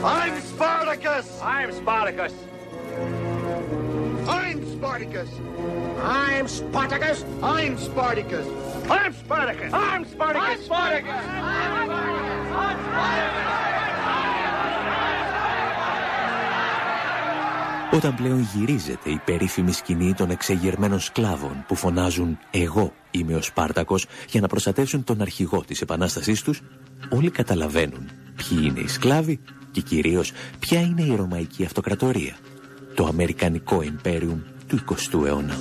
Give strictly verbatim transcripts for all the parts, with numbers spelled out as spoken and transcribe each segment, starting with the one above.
I'm Spartacus! I'm Spartacus! I'm Spartacus! I'm Spartacus! I'm Spartacus! I'm Spartacus! I'm Spartacus! I'm Spartacus! I'm Spartacus! Όταν πλέον γυρίζεται η περίφημη σκηνή των εξεγερμένων σκλάβων που φωνάζουν «Εγώ είμαι ο Σπάρτακος» για να προστατεύσουν τον αρχηγό της επανάστασής τους, όλοι καταλαβαίνουν ποιοι είναι οι σκλάβοι και κυρίως ποια είναι η Ρωμαϊκή Αυτοκρατορία, το Αμερικανικό Ιμπέριουμ του εικοστού αιώνα.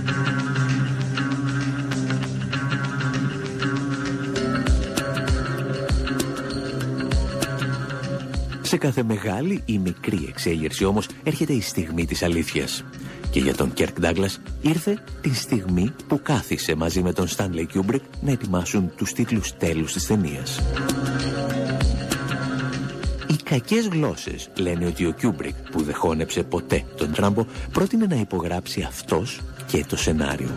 Σε κάθε μεγάλη ή μικρή εξέγερση όμως έρχεται η στιγμή της αλήθειας. Και για τον Κέρκ Ντάγκλας ήρθε τη στιγμή που κάθισε μαζί με τον Στάνλεϊ Κιούμπρικ να ετοιμάσουν τους τίτλους τέλους της ταινίας. Οι κακές γλώσσες λένε ότι ο Κιούμπρικ, που δεν χώνεψε ποτέ τον Τράμπο, πρότεινε να υπογράψει αυτός και το σενάριο.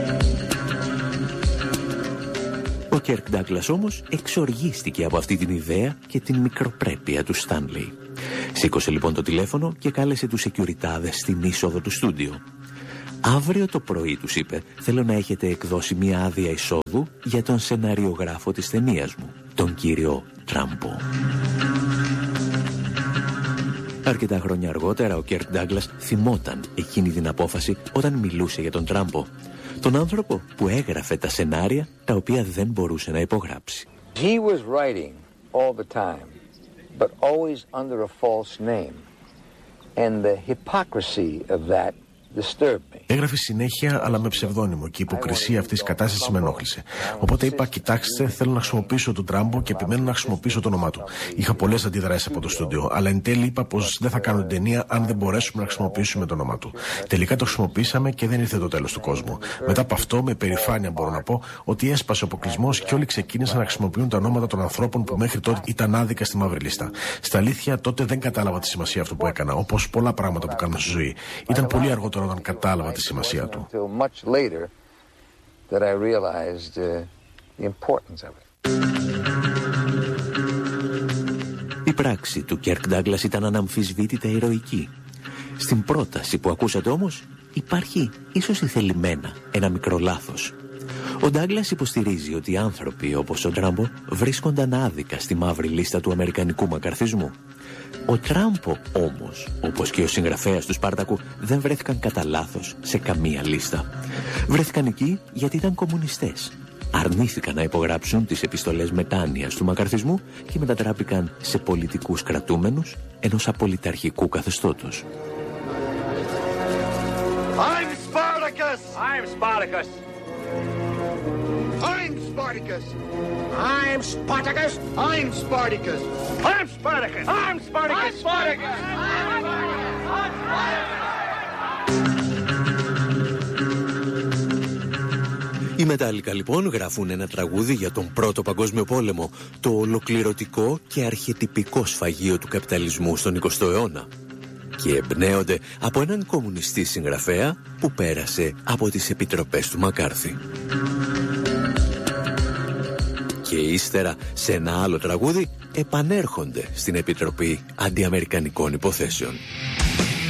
Ο Κέρκ Ντάγκλας όμως εξοργίστηκε από αυτή την ιδέα και την μικροπρέπεια του Στάνλεϊ. Σήκωσε λοιπόν το τηλέφωνο και κάλεσε τους σεκιουριτάδες στην είσοδο του στούντιο. «Αύριο το πρωί», τους είπε, «θέλω να έχετε εκδώσει μια άδεια εισόδου για τον σεναριογράφο της ταινίας μου, τον κύριο Τράμπο». Αρκετά χρόνια αργότερα ο Κέρκ Ντάγκλας θυμόταν εκείνη την απόφαση όταν μιλούσε για τον Τράμπο, τον άνθρωπο που έγραφε τα σενάρια τα οποία δεν μπορούσε να υπογράψει. He was writing all the time, but always under a false name. And the hypocrisy of that disturbed me. Έγραφε συνέχεια, αλλά με ψευδόνυμο, και η υποκρισία αυτής της κατάστασης με ενόχλησε. Οπότε είπα: κοιτάξτε, θέλω να χρησιμοποιήσω τον Τράμπο και επιμένω να χρησιμοποιήσω το όνομά του. Είχα πολλές αντιδράσεις από το στούντιο, αλλά εν τέλει είπα πως δεν θα κάνω την ταινία αν δεν μπορέσουμε να χρησιμοποιήσουμε το όνομά του. Τελικά το χρησιμοποιήσαμε και δεν ήρθε το τέλος του κόσμου. Μετά από αυτό, με περηφάνεια μπορώ να πω ότι έσπασε ο αποκλεισμός και όλοι ξεκίνησαν να χρησιμοποιούν τα ονόματα των ανθρώπων που μέχρι τότε ήταν άδικα στη μαύρη λίστα. Στα αλήθεια, τότε δεν κατάλαβα τη σημασία αυτού που έκανα, όπως πολλά πράγματα που κάνω στη ζωή. Ήταν πολύ αργότερο όταν κατάλαβα τη σημασία του. Η πράξη του Κέρκ Ντάγκλας ήταν αναμφισβήτητα ηρωική. Στην πρόταση που ακούσατε όμως υπάρχει ίσως ηθελημένα ένα μικρό λάθος. Ο Ντάγκλας υποστηρίζει ότι οι άνθρωποι όπως ο Τράμπο βρίσκονταν άδικα στη μαύρη λίστα του αμερικανικού μακαρθισμού. Ο Τράμπο όμως, όπως και ο συγγραφέας του Σπάρτακου, δεν βρέθηκαν κατά λάθος σε καμία λίστα. Βρέθηκαν εκεί γιατί ήταν κομμουνιστές. Αρνήθηκαν να υπογράψουν τις επιστολές μετάνοιας του μακαρθισμού και μετατράπηκαν σε πολιτικούς κρατούμενους ενός απολυταρχικού καθεστώτος. I'm Spartacus! I'm Spartacus! I'm Spartacus! I'm Spartacus! I'm Spartacus! I'm Spartacus! I'm Spartacus! I'm Spartacus! Οι Μετάλλικα λοιπόν γράφουν ένα τραγούδι για τον Πρώτο Παγκόσμιο Πόλεμο, το ολοκληρωτικό και αρχετυπικό σφαγείο του καπιταλισμού στον εικοστό αιώνα. Και εμπνέονται από έναν κομμουνιστή συγγραφέα που πέρασε από τις επιτροπές του Μακάρθι. Και ύστερα σε ένα άλλο τραγούδι επανέρχονται στην Επιτροπή Αντιαμερικανικών Υποθέσεων.